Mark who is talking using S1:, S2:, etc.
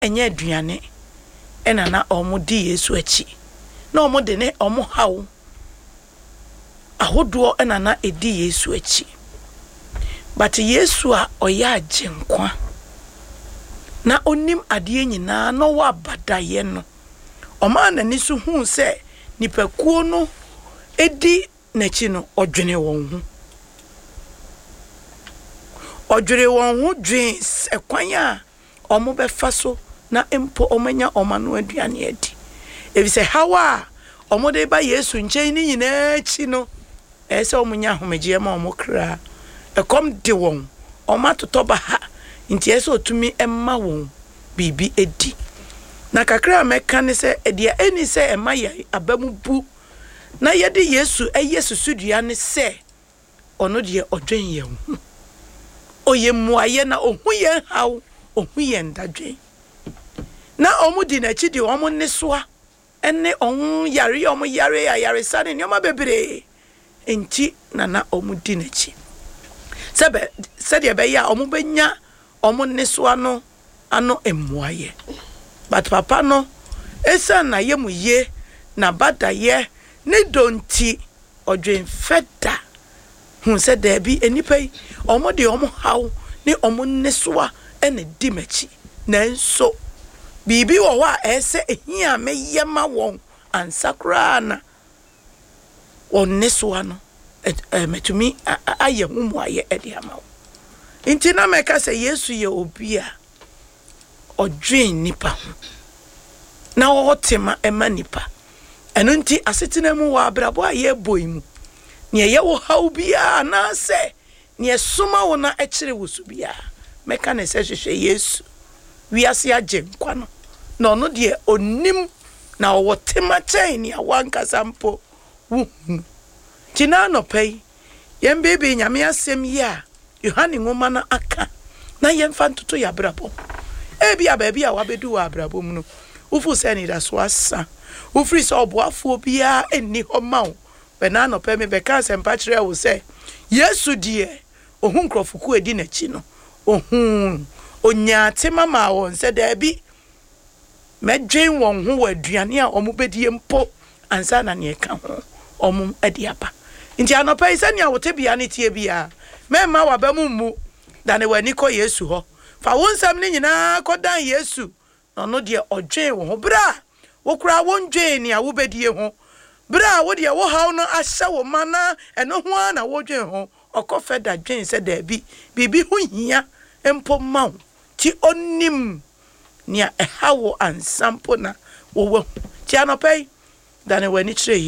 S1: enye aduane ena na omo di Yesu achi na omo de ne omo hawo ahodo ena na edi Yesu achi but Yesu a oya agenkwa na onim ade nyina no wa badaye no oma na nisu hu se nipakuo no edi nachi no odwene won hu odwere won hu dwen ekwan a omo befa so na empo omanya omano aduane adi ebise hawa omo de ba Yesu nchen ni nyina achi no ese omunya homeje ma omo kra ekom de won omatoto ba ha nti ese otumi emma won bibi edi na kakra meka ne se edia eni se ema ye abamu bu na yede Yesu susudua ne se ono de odwen ye hu oyemuaye na ohu ye haw ohu ye ndadwen na omudi na chi de omo ne soa ene on yare omo yare ya yare sane nyoma bebre enti na omudi na chi sebe be ya omo benya omo ne soa no ano emuaye but papa no esa na yemuye na badaye ne donti odwen feda hu se da bi enipai omo de omo haw ne omo ne soa ene dimachi na nso bibi wo wa ese ehia meyema won ansakra na onne soa no metumi aye humu aye ede amawo nti na meka se Yesu ye obi a odwen nipa ho na wotema ema nipa eno nti asetena mu wa abrabo aye boimu ne ye wo haw bia na se ne soma wo na ekire wo su bia meka ne se hwehwe Yesu wiase agenkwa no na ono de onim na wotema chain ya wankasa mpo wu tina no pei yembebe nyame asem ya Yohane ngoma na aka na yemfa ntoto ya brabo ebia baabi a wabedu wa brabo mu no ufu se ni da so asa ufri so oboafo bia enni ho mawo bena no pe me be ka sempa kire wo se Yesu die ohun krofuku edi na chi no ohun onya tema ma won se da bi medwen won ho waduane a omo bedie mpo ansa na ne ka ho omo adi apa nti anopa ise ne awote bia ne tie bia mema wabamu mu da ne wani ko Yesu ho fa wonsam ne nyina kodan Yesu no de odwen wo ho bra wo kura wondwen ne awobedie ho bra wo de wo haw no ahye wo mana eno ho na wo dwen ho okofe da dwen se da bi bibi ho hia empo maw ti onim nia ehawo ansampo na wo ti anopai da ne wani kire